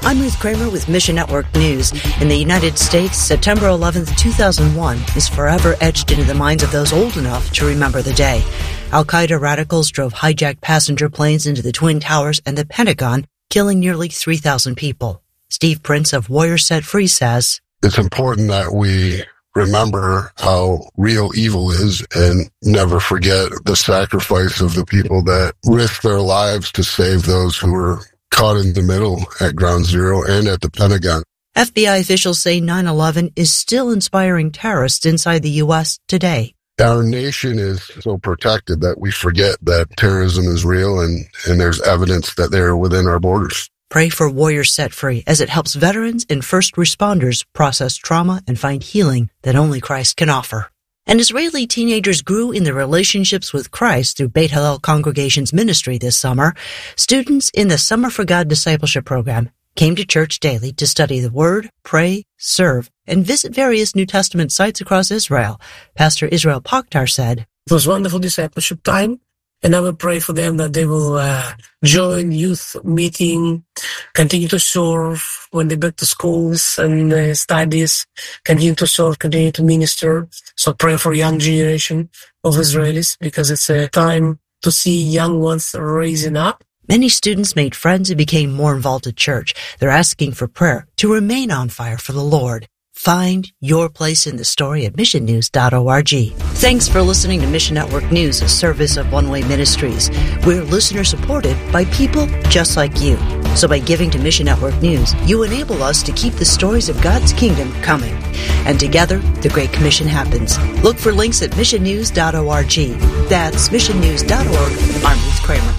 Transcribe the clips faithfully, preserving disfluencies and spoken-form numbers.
I'm Ruth Kramer with Mission Network News. In the United States, September eleventh, two thousand one is forever etched into the minds of those old enough to remember the day. Al-Qaeda radicals drove hijacked passenger planes into the Twin Towers and the Pentagon, killing nearly three thousand people. Steve Prince of Warriors Set Free says, it's important that we remember how real evil is and never forget the sacrifice of the people that risked their lives to save those who were caught in the middle at Ground Zero and at the Pentagon. F B I officials say nine eleven is still inspiring terrorists inside the U S today. Our nation is so protected that we forget that terrorism is real and, and there's evidence that they're within our borders. Pray for Warriors Set Free as it helps veterans and first responders process trauma and find healing that only Christ can offer. And Israeli teenagers grew in their relationships with Christ through Beit Hillel Congregation's ministry this summer. Students in the Summer for God discipleship program came to church daily to study the Word, pray, serve, and visit various New Testament sites across Israel. Pastor Israel Pokhtar said, it was wonderful discipleship time, and I will pray for them that they will uh, join youth meeting, continue to serve when they back to schools and uh, studies, continue to serve, continue to minister. So pray for young generation of Israelis because it's a time to see young ones raising up. Many students made friends and became more involved at church. They're asking for prayer to remain on fire for the Lord. Find your place in the story at mission news dot org. Thanks for listening to Mission Network News, a service of One Way Ministries. We're listener-supported by people just like you. So by giving to Mission Network News, you enable us to keep the stories of God's kingdom coming. And together, the Great Commission happens. Look for links at mission news dot org. That's mission news dot org. I'm Ruth Kramer.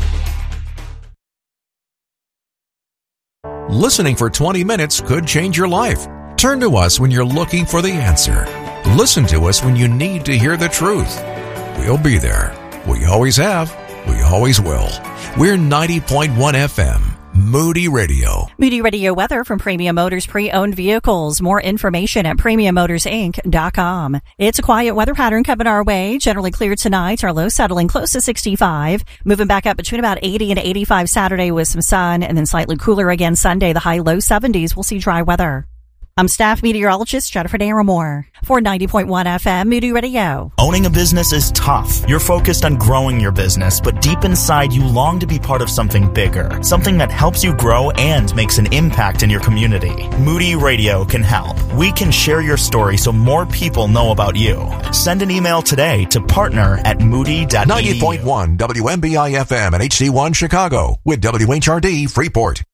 Listening for twenty minutes could change your life. Turn to us when you're looking for the answer. Listen to us when you need to hear the truth. We'll be there. We always have. We always will. We're ninety point one F M, Moody Radio. Moody Radio weather from Premium Motors Pre-Owned Vehicles. More information at premium motors inc dot com. It's a quiet weather pattern coming our way. Generally clear tonight. Our low settling close to sixty-five. Moving back up between about eighty and eighty-five Saturday with some sun, and then slightly cooler again Sunday. The high low seventies. We'll see dry weather. I'm staff meteorologist Jennifer Naramore for ninety point one F M Moody Radio. Owning a business is tough. You're focused on growing your business, but deep inside you long to be part of something bigger, something that helps you grow and makes an impact in your community. Moody Radio can help. We can share your story so more people know about you. Send an email today to partner at moody dot e d u. ninety point one W M B I F M and H D one Chicago with W H R D Freeport.